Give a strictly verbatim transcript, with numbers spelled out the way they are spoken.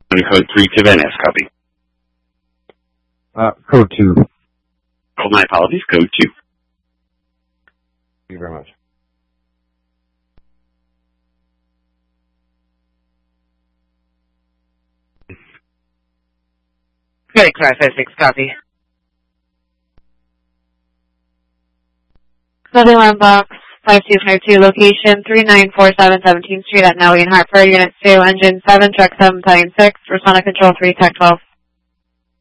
Code three to Van Ness, copy. Uh, code two. Oh, my apologies, code two. Thank you very much. Credit five five six, copy. Clothing line box five two five two, location three nine four seven seventeenth Street at Nellie and Hartford, Unit two, Engine seven, Truck seven, Battalion six, Respond to Control three, Tech twelve.